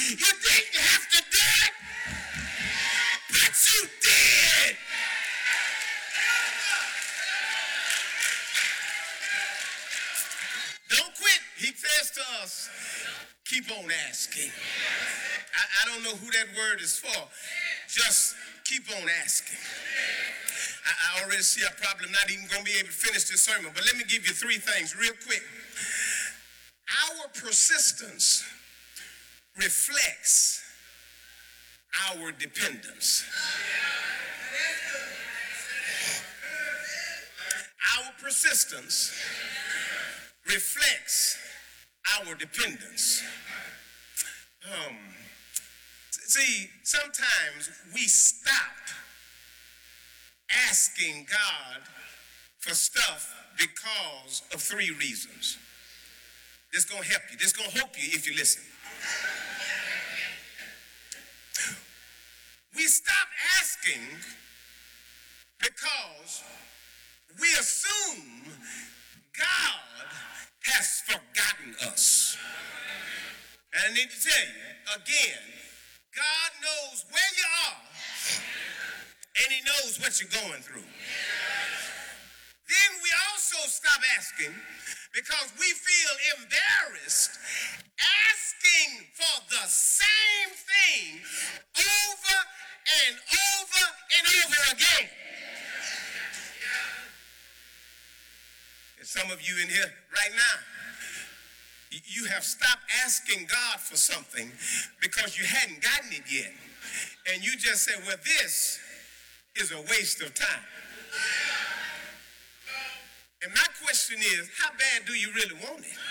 You didn't have to do it, but you did. Don't quit. He says to us, keep on asking. I don't know who that word is for. Just keep on asking. I already see I'm probably not even going to be able to finish this sermon, but let me give you three things real quick. Our persistence reflects our dependence. Our persistence reflects our dependence. See, sometimes we stop asking God for stuff because of three reasons. This is going to help you. This is going to help you if you listen. We stop asking because we assume God has forgotten us. And I need to tell you again, God knows where you are and he knows what you're going through. Then we also stop asking because we feel embarrassed asking for the same thing over and over and over again. There's some of you in here right now, you have stopped asking God for something because you hadn't gotten it yet. And you just say, well, this is a waste of time. And my question is, how bad do you really want it?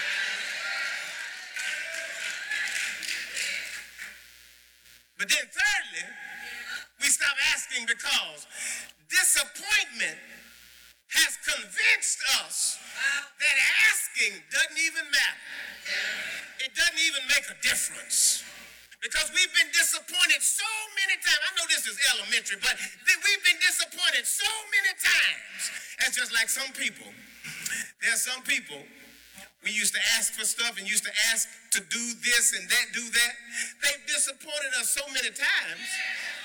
But then thirdly, we stop asking because disappointment has convinced us that asking doesn't even matter. It doesn't even make a difference. Because we've been disappointed so many times. I know this is elementary, but we've been disappointed so many times. That's just like some people. There are some people, we used to ask for stuff and used to ask to do this and that, do that. They've disappointed us so many times